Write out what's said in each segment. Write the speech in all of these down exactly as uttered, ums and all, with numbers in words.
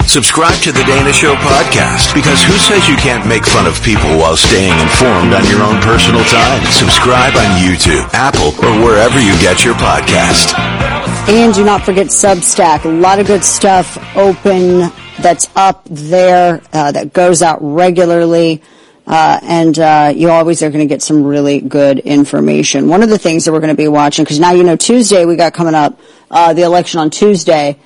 Subscribe to the Dana Show podcast, because who says you can't make fun of people while staying informed on your own personal time? Subscribe on YouTube, Apple, or wherever you get your podcast. And do not forget Substack. A lot of good stuff open that's up there uh, that goes out regularly. Uh, and uh, you always are going to get some really good information. One of the things that we're going to be watching, because now you know Tuesday we got coming up, uh, the election on Tuesday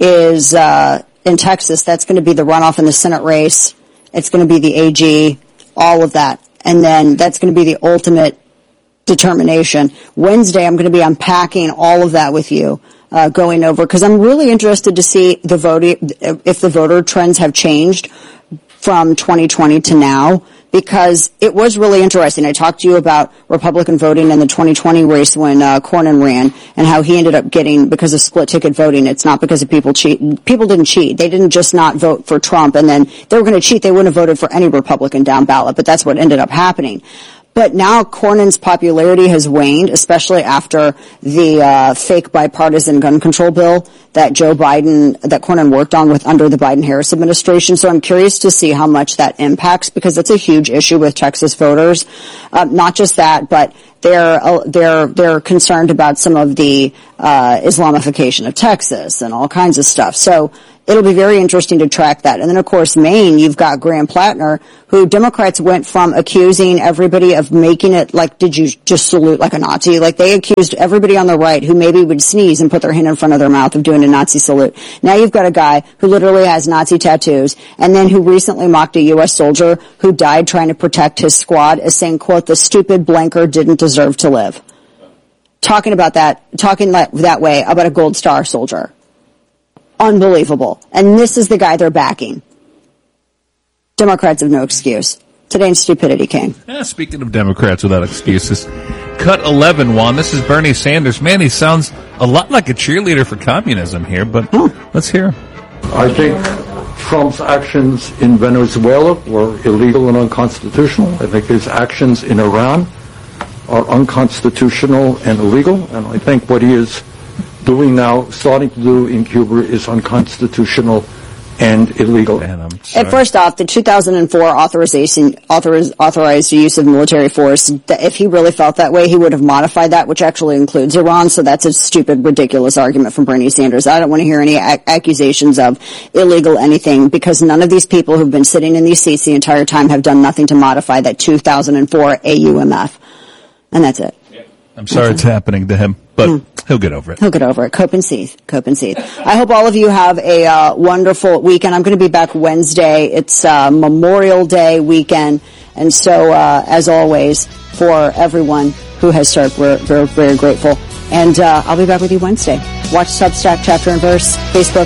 is uh, in Texas. That's going to be the runoff in the Senate race. It's going to be the A G, all of that. And then that's going to be the ultimate determination. Wednesday I'm going to be unpacking all of that with you, uh, going over, because I'm really interested to see the voting, if the voter trends have changed from twenty twenty to now, because it was really interesting. I talked to you about Republican voting in the twenty twenty race when uh, Cornyn ran, and how he ended up getting, because of split ticket voting. It's not because of people cheat. People didn't cheat. They didn't just not vote for Trump, and then they were going to cheat. They wouldn't have voted for any Republican down ballot, but that's what ended up happening. But now Cornyn's popularity has waned, especially after the uh, fake bipartisan gun control bill that Joe Biden, that Cornyn worked on with under the Biden-Harris administration. So I'm curious to see how much that impacts, because it's a huge issue with Texas voters. Uh, not just that, but they're uh, they're they're concerned about some of the uh, Islamification of Texas and all kinds of stuff. So it'll be very interesting to track that. And then, of course, Maine, you've got Graham Plattner, who Democrats went from accusing everybody of making it like, did you just salute like a Nazi? Like, they accused everybody on the right who maybe would sneeze and put their hand in front of their mouth of doing a Nazi salute. Now you've got a guy who literally has Nazi tattoos, and then who recently mocked a U S soldier who died trying to protect his squad as saying, quote, the stupid blanker didn't deserve to live. Talking about that, talking that, that way about a Gold Star soldier. Unbelievable. And this is the guy they're backing. Democrats have no excuse. Today in Stupidity King. Yeah, speaking of Democrats without excuses, cut eleven, Juan. This is Bernie Sanders. Man, he sounds a lot like a cheerleader for communism here, but oh. Let's hear. I think Trump's actions in Venezuela were illegal and unconstitutional. I think his actions in Iran are unconstitutional and illegal. And I think what he is doing now, starting to do in Cuba, is unconstitutional and illegal. Man, and first off, the two thousand four authorization authoriz, authorized the use of military force. If he really felt that way, he would have modified that, which actually includes Iran. So that's a stupid, ridiculous argument from Bernie Sanders. I don't want to hear any ac- accusations of illegal anything, because none of these people who've been sitting in these seats the entire time have done nothing to modify that two thousand four A U M F. And that's it. I'm sorry okay. It's happening to him, but mm. he'll get over it. He'll get over it. Cope and seethe. Cope and seethe. I hope all of you have a uh, wonderful weekend. I'm going to be back Wednesday. It's uh, Memorial Day weekend. And so, uh, as always, for everyone who has served, we're, we're very grateful. And uh, I'll be back with you Wednesday. Watch Substack, Chapter and Verse, Facebook,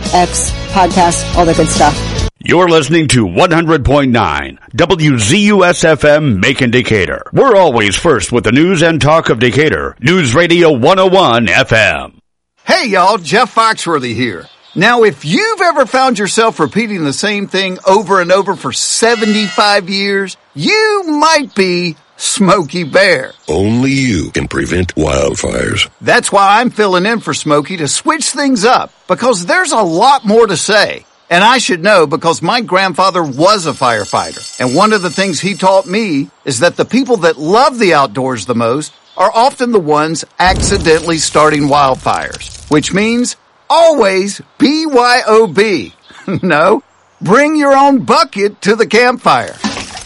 X, podcast, all that good stuff. You're listening to one hundred point nine W Z U S F M Macon Decatur. We're always first with the news and talk of Decatur. News Radio one oh one F M. Hey y'all, Jeff Foxworthy here. Now if you've ever found yourself repeating the same thing over and over for seventy-five years, you might be Smokey Bear. Only you can prevent wildfires. That's why I'm filling in for Smokey to switch things up, because there's a lot more to say. And I should know, because my grandfather was a firefighter. And one of the things he taught me is that the people that love the outdoors the most are often the ones accidentally starting wildfires. Which means always B Y O B. No, bring your own bucket to the campfire.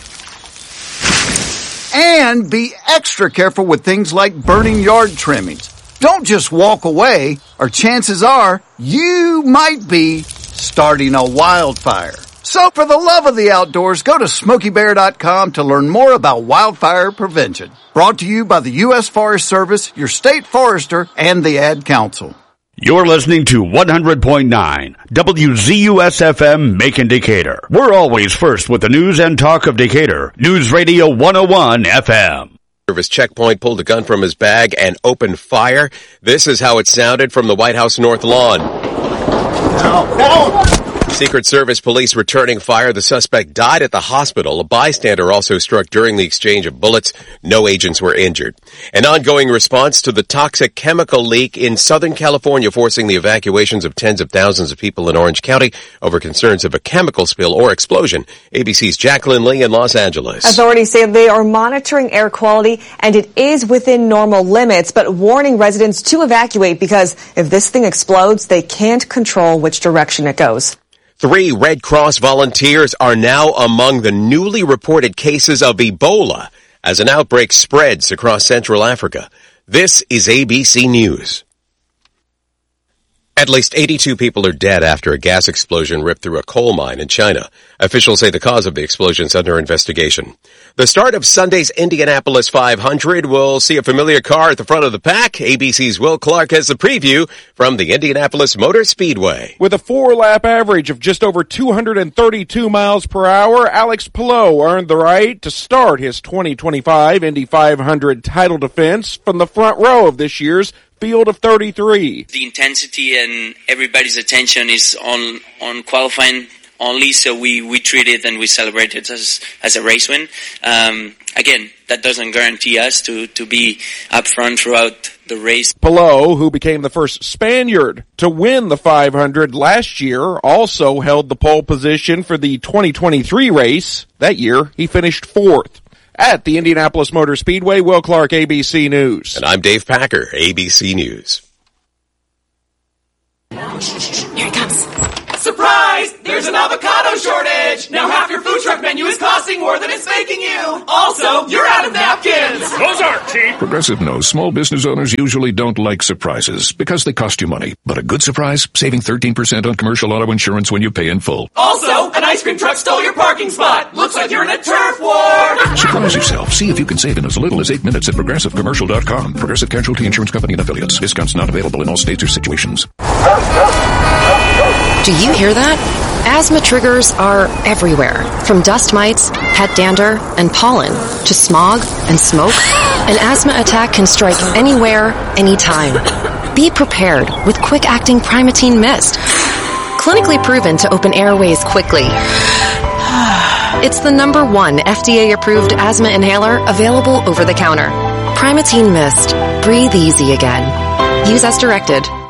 And be extra careful with things like burning yard trimmings. Don't just walk away, or chances are you might be starting a wildfire. So for the love of the outdoors, go to smokey bear dot com to learn more about wildfire prevention. Brought to you by the U S Forest Service, your state forester, and the Ad Council. You're listening to one hundred point nine W Z U S F M Macon Decatur. We're always first with the news and talk of Decatur. News Radio one oh one F M. Service checkpoint pulled a gun from his bag and opened fire. This is how it sounded from the White House North Lawn. No, no. Secret Service police returning fire. The suspect died at the hospital. A bystander also struck during the exchange of bullets. No agents were injured. An ongoing response to the toxic chemical leak in Southern California, forcing the evacuations of tens of thousands of people in Orange County over concerns of a chemical spill or explosion. A B C's Jacqueline Lee in Los Angeles. Authorities say they are monitoring air quality and it is within normal limits, but warning residents to evacuate because if this thing explodes, they can't control which direction it goes. Three Red Cross volunteers are now among the newly reported cases of Ebola as an outbreak spreads across Central Africa. This is A B C News. At least eighty-two people are dead after a gas explosion ripped through a coal mine in China. Officials say the cause of the explosion is under investigation. The start of Sunday's Indianapolis five hundred will see a familiar car at the front of the pack. A B C's Will Clark has the preview from the Indianapolis Motor Speedway. With a four-lap average of just over two hundred thirty-two miles per hour, Alex Palou earned the right to start his twenty twenty-five Indy five hundred title defense from the front row of this year's field of thirty-three. The intensity and everybody's attention is on on qualifying only, so we, we treat it and we celebrate it as as a race win. Um, again, that doesn't guarantee us to, to be up front throughout the race. Palou, who became the first Spaniard to win the five hundred last year, also held the pole position for the twenty twenty-three race. That year, he finished fourth. At the Indianapolis Motor Speedway, Will Clark, A B C News. And I'm Dave Packer, A B C News. Here it comes. Surprise! There's an avocado shortage! Now half your food truck menu is costing more than it's making you! Also, you're out of napkins! Those aren't cheap! Progressive knows small business owners usually don't like surprises because they cost you money. But a good surprise? Saving thirteen percent on commercial auto insurance when you pay in full. Also, an ice cream truck stole your parking spot! Looks like you're in a turf war! Surprise yourself. See if you can save in as little as eight minutes at progressive commercial dot com. Progressive Casualty Insurance Company and Affiliates. Discounts not available in all states or situations. Do you hear that? Asthma triggers are everywhere, from dust mites, pet dander, and pollen, to smog and smoke. An asthma attack can strike anywhere, anytime. Be prepared with quick-acting Primatene Mist. Clinically proven to open airways quickly. It's the number one F D A-approved asthma inhaler available over the counter. Primatene Mist. Breathe easy again. Use as directed.